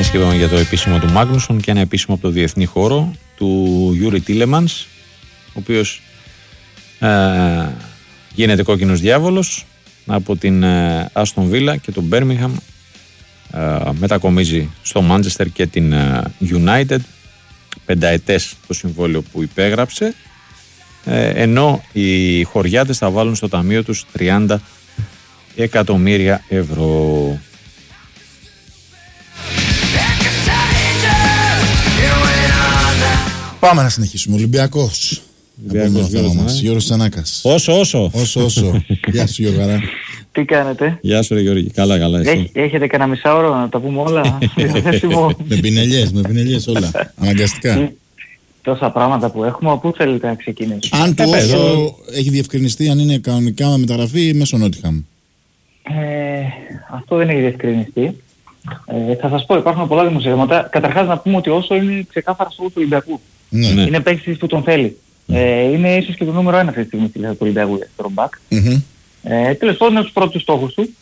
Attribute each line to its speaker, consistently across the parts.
Speaker 1: μιας και είπαμε για το επίσημο του Μάγνουσον, και ένα επίσημο από το διεθνή χώρο του Γιούρι Τίλεμανς, ο οποίος γίνεται κόκκινος διάβολος από την Άστον Βίλα και τον Μπέρμιγχαμ, μετακομίζει στο Μάντσεστερ και την United, 5 ετές το συμβόλαιο που υπέγραψε, ενώ οι χωριάτες θα βάλουν στο ταμείο τους 30 εκατομμύρια ευρώ.
Speaker 2: Πάμε να συνεχίσουμε. Ολυμπιακός. Επόμενο θέμα μας. Γιώργος Τσανάκας.
Speaker 1: Όσο.
Speaker 2: Γεια σου Γιώργαρα.
Speaker 3: Τι κάνετε?
Speaker 1: Γεια σου ρε Γιώργη. Καλά.
Speaker 3: Έχετε κανένα μισάωρο να τα πούμε όλα?
Speaker 2: Με πινελιές όλα. Αναγκαστικά.
Speaker 3: Τόσα πράγματα που έχουμε, πού θέλετε να ξεκινήσουμε?
Speaker 2: Αν το όσο έχει διευκρινιστεί, αν είναι κανονικά με μεταγραφή μέσω Νότιχαμ.
Speaker 3: Αυτό δεν έχει διευκρινιστεί. Θα σας πω, υπάρχουν πολλά δημοσιεύματα. Καταρχάς να πούμε ότι όσο είναι ξεκάθαρα στο του Ολυμπιακού.
Speaker 2: Ναι.
Speaker 3: Είναι παίκτης που τον θέλει. Είναι ίσως και το νούμερο 1 αυτή τη στιγμή στη λίστα του Ολυμπιακού για το back. Τέλος πάντων, είναι στους πρώτους στόχους του.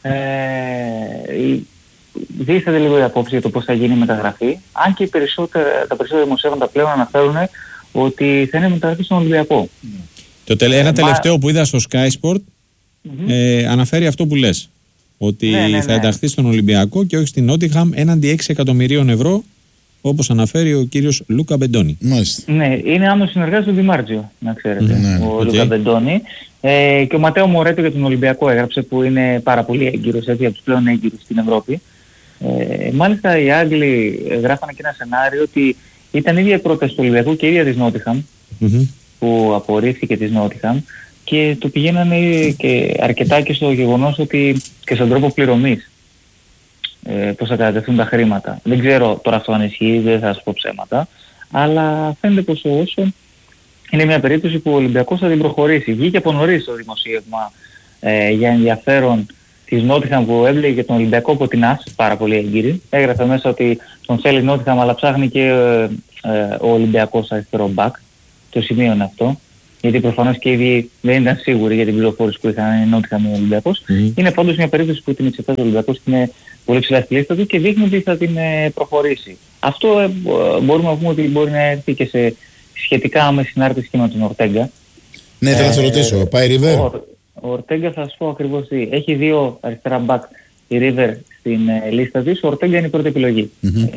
Speaker 3: Δίσταται λίγο η απόψη για το πώς θα γίνει η μεταγραφή. Αν και τα περισσότερα δημοσιεύματα πλέον αναφέρουν ότι θα είναι μεταγραφή στον Ολυμπιακό.
Speaker 1: Ένα τελευταίο που είδα στο Sky Sport αναφέρει αυτό που λες. Ότι θα ενταχθεί στον Ολυμπιακό και όχι στην Νότιχαμ έναντι 6 εκατομμυρίων ευρώ, όπως αναφέρει ο κύριος Λούκα Μπεντόνι.
Speaker 2: Μάλιστα.
Speaker 3: Ναι, είναι άμεσος συνεργάτης του Ντιμάρτζιο, να ξέρετε, ο Λούκα Μπεντόνι. Και ο Ματέο Μορέτο για τον Ολυμπιακό έγραψε, που είναι πάρα πολύ έγκυρος, έτσι, από τους πλέον έγκυρους στην Ευρώπη. Μάλιστα οι Άγγλοι γράφανε και ένα σενάριο ότι ήταν ίδια η πρόταση του Ολυμπιακού και ίδια της Νότιχαμ, που απορρίφθηκε της Νότιχαμ, και το πηγαίνανε και αρκετά και στο γεγονός ότι και στον τρόπο πληρωμής, πώς θα κατατεθούν τα χρήματα. Δεν ξέρω τώρα αυτό αν ισχύει, δεν θα σας πω ψέματα, αλλά φαίνεται πως όσο είναι μια περίπτωση που ο Ολυμπιακός θα την προχωρήσει. Βγήκε από νωρίς το δημοσίευμα για ενδιαφέρον της Νότιχαμ που έβλεγε για τον Ολυμπιακό από την ΑΣ, πάρα πολύ έγκυρη. Έγραφε μέσα ότι τον θέλει Νότιχαμ, αλλά ψάχνει και ο Ολυμπιακός αριστερό μπακ. Το σημείωνε αυτό. Γιατί προφανώς και ήδη δεν ήταν σίγουροι για την πληροφόρηση που είχαν οι Νότιχαμ ή ο Ολυμπιακός. Είναι πάντως μια περίπτωση που την εξετάζει ο Ολυμπιακός και είναι πολύ ψηλά στη λίστα του και δείχνει ότι θα την προχωρήσει. Αυτό μπορούμε να πούμε ότι μπορεί να έρθει και σε σχετικά άμεση συνάρτηση και με τον Ορτέγκα.
Speaker 2: Ναι, θα σε ρωτήσω. Πάει Ριβέρ.
Speaker 3: Ο Ορτέγκα θα σας πω ακριβώς τι. Έχει 2 αριστερά μπακ η Ριβέρ στην λίστα της. Ο Ορτέγκα είναι η πρώτη επιλογή.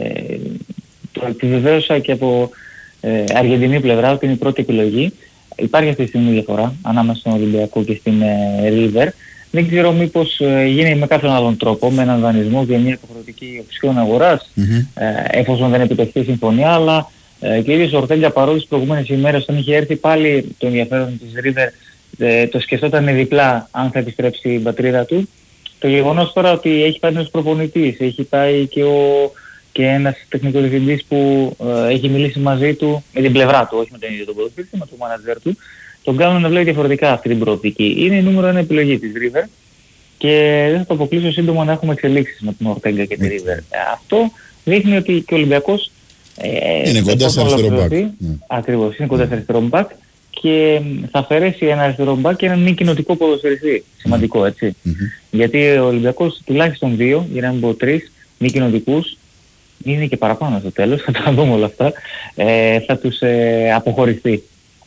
Speaker 3: Το επιβεβαίωσα και από αργεντινή πλευρά ότι είναι η πρώτη επιλογή. Υπάρχει αυτή τη στιγμή διαφορά ανάμεσα στον Ολυμπιακό και στην River. Δεν ξέρω μήπως γίνει με κάποιον άλλον τρόπο, με έναν δανεισμό για μια υποχρεωτική οψιόν αγοράς, εφόσον δεν επιτευχθεί συμφωνία, αλλά και ίδιος ο Ορτέγκα, παρόλο τις προηγούμενες ημέρες όταν είχε έρθει πάλι το ενδιαφέρον της River, το σκεφτόταν διπλά αν θα επιστρέψει στην πατρίδα του. Το γεγονός τώρα ότι έχει πάει ένας προπονητής, έχει πάει και ένας τεχνικός διευθυντής που έχει μιλήσει μαζί του, με την πλευρά του, όχι με τον ίδιο τον ποδοσφαιριστή, με τον μάνατζερ του, τον κάνουν να βλέπει διαφορετικά αυτή την προοπτική. Είναι η νούμερο 1 επιλογή της River και δεν θα το αποκλείσω σύντομα να έχουμε εξελίξεις με τον Ορτέγκα και τη River. Αυτό δείχνει ότι και ο Ολυμπιακός
Speaker 2: είναι κοντά σε αριστερό μπακ.
Speaker 3: Ακριβώς, είναι κοντά σε αριστερό μπακ και θα αφαιρέσει ένα αριστερό μπακ και έναν μη κοινοτικό ποδοσφαιριστή. Σημαντικό, έτσι. Γιατί ο Ολυμπιακός τουλάχιστον 2, για να μην πω 3, μη κοινοτικούς, είναι και παραπάνω στο τέλος, θα τα δούμε όλα αυτά, θα τους αποχωριστεί.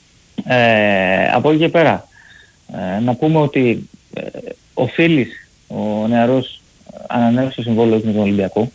Speaker 3: Από εκεί και πέρα, να πούμε ότι ο Φίλης, ο νεαρός, ανανέωσε το συμβόλαιο με τον Ολυμπιακό.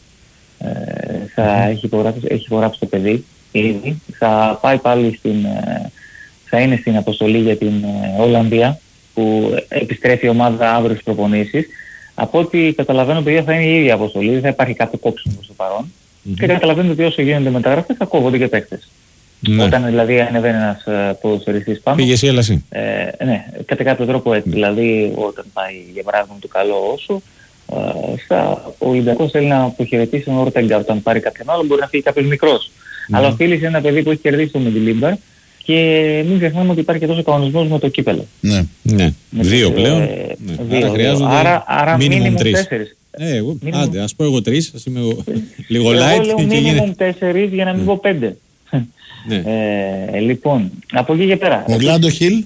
Speaker 3: Έχει υπογράψει το παιδί ήδη. Θα πάει πάλι θα είναι στην αποστολή για την Ολλανδία, που επιστρέφει η ομάδα αύριο στις προπονήσεις. Από ό,τι καταλαβαίνω, παιδιά, θα είναι η ίδια αποστολή, δεν θα υπάρχει κάποιο κόψιμο στο παρόν. Και καταλαβαίνετε ότι όσο γίνονται μεταγραφές θα κόβονται και παίκτες. Όταν δηλαδή ανεβαίνει ένας ποδοσφαιριστής πάνω.
Speaker 1: Πήγε εσύ, έλαση.
Speaker 3: Ναι, κατά κάποιο τρόπο έτσι. Δηλαδή, όταν πάει για παράδειγμα το καλό όσο, ο Ολυμπιακός θέλει να αποχαιρετήσει τον Ορτέγκα. Όταν πάρει κάποιον άλλο, μπορεί να φύγει κάποιος μικρός. Αλλά ο Φίλης είναι ένα παιδί που έχει κερδίσει το Μεντιλίμπαρ. Και μην ξεχνάμε ότι υπάρχει και τόσο κανονισμός με το κύπελλο.
Speaker 1: Ναι. 2 πλέον. Άρα χρειάζονται
Speaker 3: minimum 3.
Speaker 1: Άντε, ας πω εγώ 3, ας είμαι λίγο light.
Speaker 3: Εγώ λέω minimum 4 για να μην πω 5. Λοιπόν, από εκεί και πέρα.
Speaker 2: Ο Γκλάντο Χιλ.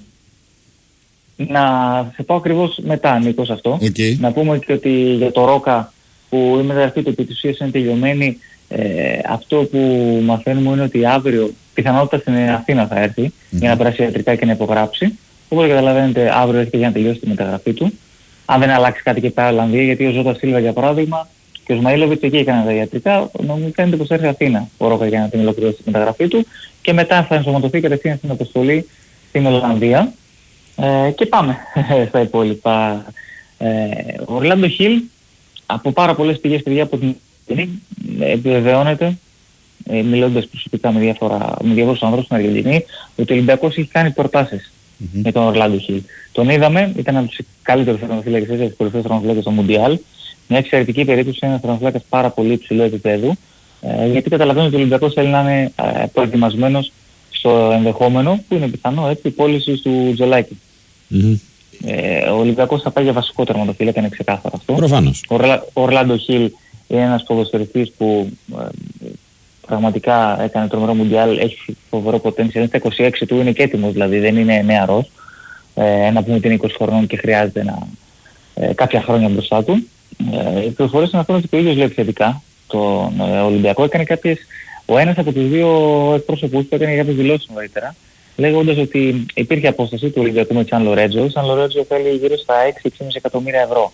Speaker 3: Να σε πάω ακριβώς μετά, Νίκο, σε αυτό. Να πούμε και ότι για το Ρόκα που η μεταγραφή του επί της ουσίας είναι τελειωμένη. Αυτό που μαθαίνουμε είναι ότι αύριο πιθανότητα στην Αθήνα θα έρθει για να περάσει ιατρικά και να υπογράψει. Οπότε καταλαβαίνετε, αύριο έρχεται για να τελειώσει τη μεταγραφή του. Αν δεν αλλάξει κάτι και πάει Ολλανδία, γιατί ο Ζώτα Σίλβα για παράδειγμα και ο Σμαΐλοβιτς εκεί έκανε τα ιατρικά, μου φαίνεται πως έρθει Αθήνα ο Ρόκα για να την ολοκληρώσει τη μεταγραφή του και μετά θα ενσωματωθεί κατευθείαν στην αποστολή στην Ολλανδία. Και πάμε στα υπόλοιπα. Ο Ορλάντο Χιλ, από πάρα πολλές πηγές παιδιά από την επιβεβαιώνεται, μιλώντας προσωπικά με διάφορους ανθρώπους στην Αργεντινή, ότι ο Ολυμπιακός έχει κάνει προτάσεις με τον Ορλάντο Χιλ. Τον είδαμε, ήταν από τους καλύτερους τερματοφύλακες, τους κορυφαίους τερματοφύλακες στο Μουντιάλ. Μια εξαιρετική περίπτωση, ένας τερματοφύλακας πάρα πολύ υψηλό επίπεδου, γιατί καταλαβαίνω ότι ο Ολυμπιακός θέλει να είναι προετοιμασμένος στο ενδεχόμενο, που είναι πιθανό, έτσι, η πώληση του Τζολάκη. Ο Ολυμπιακός θα πάει για βασικό τερματοφύλακα, είναι ξεκάθαρο αυτό.
Speaker 1: Προφανώς.
Speaker 3: Ο Ορλάντο Χιλ είναι ένας ποδοσφαιριστής που πραγματικά έκανε τρομερό Μουντιάλ, έχει φοβερό potential, είναι στα 26 του, είναι και έτοιμος δηλαδή, δεν είναι νεαρός. Να πούμε ότι είναι 20 χρονών και χρειάζεται κάποια χρόνια μπροστά του. Οι πληροφορίες αναφέρουν ότι ο ίδιος λέει επιθετικά τον Ολυμπιακό. Έκανε ο ένας από τους δύο εκπρόσωπους που έκανε κάποιες δηλώσεις νωρίτερα, λέγοντας ότι υπήρχε απόσταση του Ολυμπιακού με Σαν Λορέτζο. Ο Σαν Λορέτζο θέλει γύρω στα 6-6,5 εκατομμύρια ευρώ.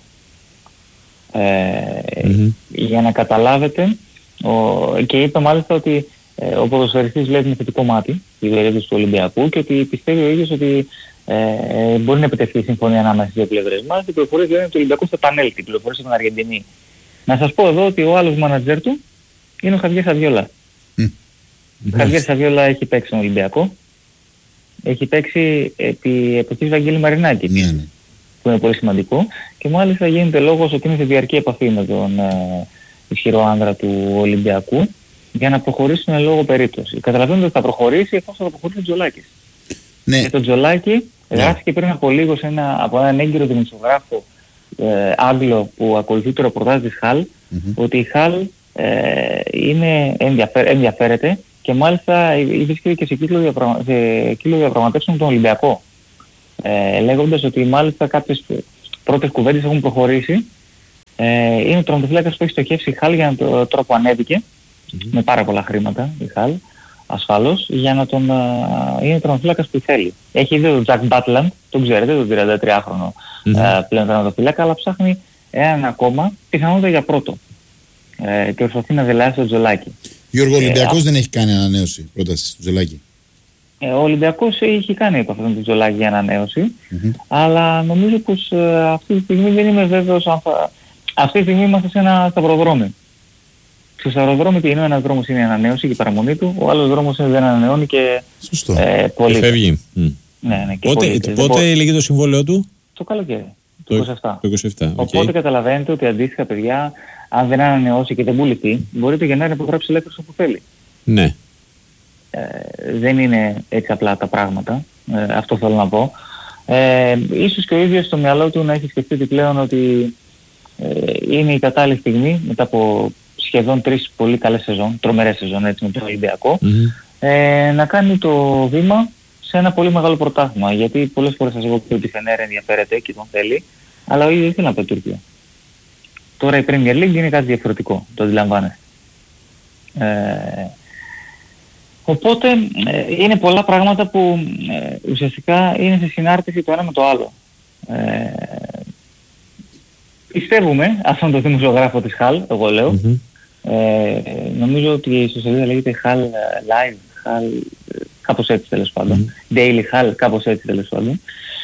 Speaker 3: Για να καταλάβετε, και είπε μάλιστα ότι ο ποδοσφαιριστής βλέπει με θετικό μάτι τη περίπτωση του Ολυμπιακού και ότι πιστεύει ο ίδιος ότι μπορεί να επιτευχθεί η συμφωνία ανάμεσα στις δύο πλευρές μας. Οι πληροφορίες λένε ότι ο Ολυμπιακός θα επανέλθει, οι πληροφορίες από την Αργεντινή. Να σας πω εδώ ότι ο άλλος μάνατζερ του είναι ο Χαβιέρ Σαβιόλα. Ο Χαβιέρ Σαβιόλα έχει παίξει στον Ολυμπιακό. Έχει παίξει επί εποχής Βαγγέλη Μαρινάκη, που είναι πολύ σημαντικό, και μάλιστα γίνεται λόγος ότι είναι σε διαρκή επαφή με τον ισχυρό άνδρα του Ολυμπιακού για να προχωρήσουν λόγω περίπτωση. Καταλαβαίνετε ότι θα προχωρήσει εφόσον θα προχωρήσει ο Τζολάκης.
Speaker 2: Ναι.
Speaker 3: Και το Τζολάκη γράφηκε πριν από λίγο από έναν έγκυρο δημοσιογράφο Άγγλο που ακολουθεί το ρεπορτάζ της Χαλ, ότι η Χαλ ενδιαφέρεται και μάλιστα βρίσκεται και σε κύκλο διαπραγματεύσεων με τον Ολυμπιακό. Λέγοντας ότι μάλιστα κάποιες πρώτες κουβέντες έχουν προχωρήσει. Είναι ο τερματοφύλακας που έχει στοχεύσει η Χαλ για τον τρόπο ανέβηκε με πάρα πολλά χρήματα η Χαλ, ασφαλώς, για να είναι ο τερματοφύλακας που θέλει. Έχει ήδη τον Τζακ Μπάτλαντ, τον ξέρετε, τον 33χρονο πλέον τερματοφύλακα, αλλά ψάχνει έναν ακόμα, πιθανότητα για πρώτο. Και προσπαθεί να δελάσει τον Τζολάκη.
Speaker 2: Γιώργο, ο Ολυμπιακός δεν έχει κάνει ανανέωση πρόταση του Τζολάκη.
Speaker 3: Ο Ολυμπιακός έχει κάνει επαφή με τον Τζολάκη για ανανέωση, αλλά νομίζω πως αυτή τη στιγμή δεν είμαι βέβαιος αν θα... Αυτή τη στιγμή είμαστε σε ένα σταυροδρόμι. Στο σταυροδρόμι τι είναι, ένας δρόμος είναι η ανανέωση και η παραμονή του, ο άλλος δρόμος είναι δεν ανανεώνει και πολύ.
Speaker 1: Και φεύγει.
Speaker 3: Ναι, και
Speaker 1: πότε λέγει το συμβόλαιο του?
Speaker 3: Το καλοκαίρι, το
Speaker 1: 27.
Speaker 3: Οπότε καταλαβαίνετε ότι αντίστοιχα παιδιά, αν δεν ανανεώσει και δεν πουληθεί, μπορεί το Γενάρη να υπογράψει ελεύθερος όπου θέλει.
Speaker 1: Ναι.
Speaker 3: Δεν είναι έτσι απλά τα πράγματα, αυτό θέλω να πω. Ίσως και ο ίδιος στο μυαλό του να έχει σκεφτεί πλέον ότι είναι η κατάλληλη στιγμή μετά από σχεδόν 3 πολύ καλές σεζόν, τρομερές σεζόν έτσι με τον Ολυμπιακό, να κάνει το βήμα σε ένα πολύ μεγάλο πρωτάθλημα. Γιατί πολλές φορές σας έχω πει ότι η Φενέρ ενδιαφέρεται και τον θέλει, αλλά ο ίδιος δεν θέλει να πάει Τουρκία. Τώρα η Premier League είναι κάτι διαφορετικό, το αντιλαμβάνεστε. Οπότε είναι πολλά πράγματα που ουσιαστικά είναι σε συνάρτηση το ένα με το άλλο. Πιστεύουμε, αυτόν τον δημοσιογράφο της Χαλ, εγώ λέω, νομίζω ότι η ιστοσελίδα λέγεται Χαλ Live, Χαλ, κάπως έτσι τέλος πάντων, Daily Χαλ, κάπως έτσι τέλος πάντων.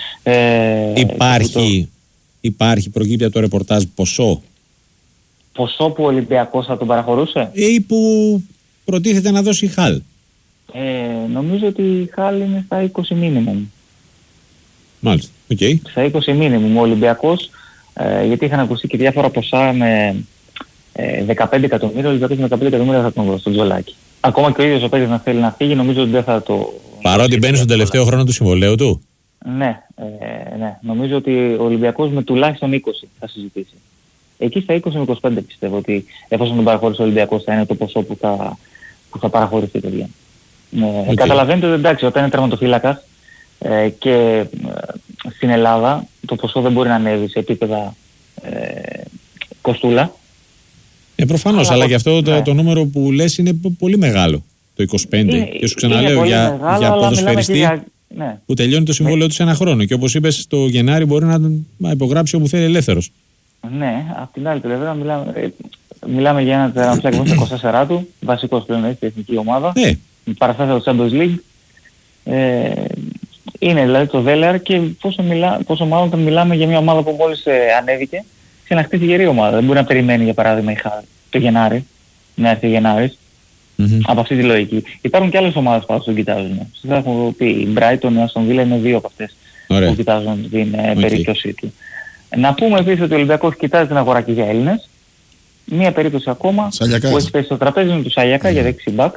Speaker 1: Υπάρχει, προκύπτει από το ρεπορτάζ ποσό.
Speaker 3: Ποσό που ο Ολυμπιακός θα τον παραχωρούσε?
Speaker 1: Ή που προτίθεται να δώσει η Χαλ.
Speaker 3: Νομίζω ότι η Χαλ είναι στα 20 minimum.
Speaker 1: Μάλιστα, οκ.
Speaker 3: Στα 20 minimum ο Ολυμπιακός, γιατί είχαν ακουστεί και διάφορα ποσά με 15 εκατομμύρια, ο Ολυμπιακός με 15 εκατομμύρια θα τον δώσει στον Τζολάκη. Ακόμα και ο ίδιος ο παίκτης να θέλει να φύγει, νομίζω ότι δεν θα το...
Speaker 1: Παρότι μπαίνει στον τελευταίο χρόνο του συμβολαίου του.
Speaker 3: Ναι, νομίζω ότι ο Ολυμπιακός με τουλάχιστον 20 θα συζητήσει. Εκεί στα 20 με 25 πιστεύω ότι εφόσον τον παραχωρήσει ο Ολυμπιακός θα είναι το ποσό που θα παραχωρήσει, παιδιά. Καταλαβαίνετε ότι εντάξει, όταν είναι τερματοφύλακας και στην Ελλάδα το ποσό δεν μπορεί να ανέβει σε επίπεδα κοστούλα.
Speaker 1: Προφανώς, αλλά γι' αυτό το νούμερο που λες είναι πολύ μεγάλο. Το 25. Και σου ξαναλέω για ποδοσφαιριστή που τελειώνει το συμβόλαιο του σε ένα χρόνο. Και όπως είπες, το Γενάρη μπορεί να υπογράψει όπου θέλει ελεύθερος.
Speaker 3: Ναι, απ' την άλλη πλευρά μιλάμε για ένα τερματοφύλακα που είναι στα 24 του, βασικός πλέον στην εθνική ομάδα. Με παραστάσεις από το Champions League. Είναι δηλαδή το Δέλεαρ και πόσο μάλλον όταν μιλάμε για μια ομάδα που μόλις ανέβηκε σε ένα χτίσει γερή ομάδα. Δεν μπορεί να περιμένει για παράδειγμα η Χάρη το Γενάρη, να έρθει Γενάρης. Από αυτή τη λογική. Υπάρχουν και άλλες ομάδες που τον κοιτάζουν. Σας έχω πει, η Brighton, η Aston Villa είναι δύο από αυτές που κοιτάζουν την περίπτωσή του. Να πούμε επίσης ότι ο Ολυμπιακός κοιτάζει την αγορά και για Έλληνες. Μία περίπτωση ακόμα
Speaker 2: Σαλιακάς.
Speaker 3: που έχει πέσει στο τραπέζι είναι του Σαλιακά για δεξί μπακ.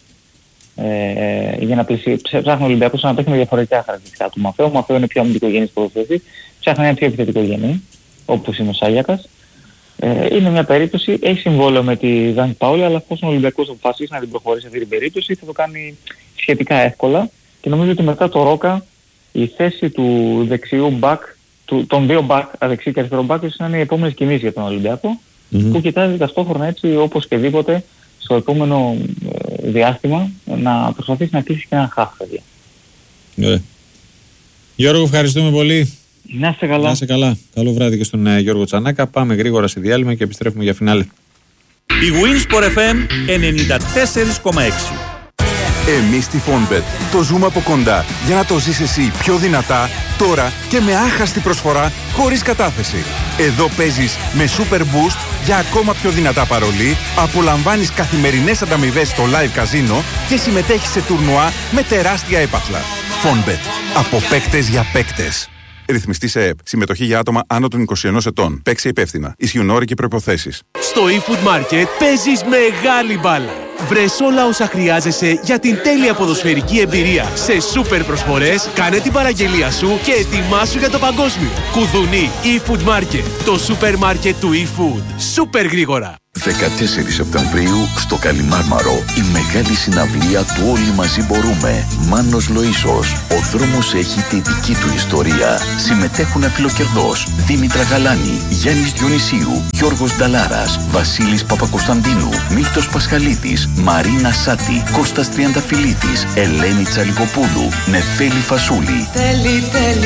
Speaker 3: Για να ψάχνει ο Ολυμπιακός να παίξει με διαφορετικά χαρακτηριστικά του Μαθαίου. Ο Μαθαίου είναι πιο αμυντικογενής ποδοσφαιριστής. Ψάχνει ένα πιο επιθετικογενή, όπως είναι ο Σαλιακάς. Είναι μια περίπτωση, έχει συμβόλαιο με τη Δάνη Παόλη, αλλά εφόσον ο Ολυμπιακός αποφασίσει να την προχωρήσει σε αυτή την περίπτωση θα το κάνει σχετικά εύκολα και νομίζω ότι μετά το Ρόκα η θέση του δεξιού μπακ, των δύο μπακ, δεξί και αριστερό μπακ, ίσως να είναι οι επόμενες κινήσεις για τον Ολυμπιακό που κοιτάζει ταυτόχρονα έτσι όπως και δίποτε στο επόμενο διάστημα να προσπαθήσει να κλείσει και ένα χαφ, παιδιά.
Speaker 1: Γιώργο, ευχαριστούμε πολύ.
Speaker 3: Να είστε καλά.
Speaker 1: Να είστε καλά. Καλό βράδυ και στον Γιώργο Τσανάκα. Πάμε γρήγορα σε διάλειμμα και επιστρέφουμε για φινάλε.
Speaker 4: Η Winsport FM 94,6.
Speaker 5: Εμείς στη Fonbet το ζούμε από κοντά για να το ζεις εσύ πιο δυνατά, τώρα και με άχαστη προσφορά χωρίς κατάθεση. Εδώ παίζεις με Super Boost για ακόμα πιο δυνατά παρολί, απολαμβάνεις καθημερινές ανταμοιβές στο live καζίνο και συμμετέχεις σε τουρνουά με τεράστια έπαθλα. Fonbet. Από παίκτες για παίκτες. Ρυθμιστή σε ΕΕΠ. Συμμετοχή για άτομα άνω των 21 ετών. Παίξε υπεύθυνα. Ισχύουν όροι και προϋποθέσεις.
Speaker 6: Στο eFood Market παίζεις μεγάλη μπάλα. Βρες όλα όσα χρειάζεσαι για την τέλεια ποδοσφαιρική εμπειρία. Σε σούπερ προσφορές, κάνε την παραγγελία σου και ετοιμάσου για το παγκόσμιο. Κουδουνί eFood Market. Το σούπερ μάρκετ του eFood. Σούπερ γρήγορα.
Speaker 7: 14 Σεπτεμβρίου στο Καλιμάρμαρο η μεγάλη συναυλία του Όλοι Μαζί Μπορούμε. Μάνος Λοΐσος. Ο δρόμος έχει τη δική του ιστορία. Συμμετέχουν αφιλοκερδός Δήμητρα Γαλάνη, Γιάννης Διονυσίου, Γιώργος Νταλάρας, Βασίλης Παπακοσταντίνου, Μίλτος Πασχαλίδης, Μαρίνα Σάτη, Κώστας Τριανταφυλλίδης, Ελένη Τσαλικοπούλου, Νεφέλη Φασούλη.
Speaker 8: Τέλει,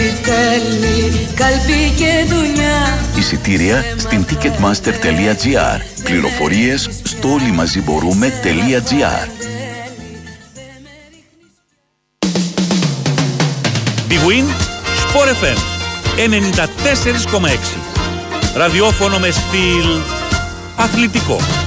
Speaker 8: καλπί και δουλειά.
Speaker 7: Εισιτήρια στην ticketmaster.gr. Πληροφορίες στο όλοιμαζιμπορούμε.gr.
Speaker 4: Big Win Sport FM 94,6. Ραδιόφωνο με στυλ αθλητικό.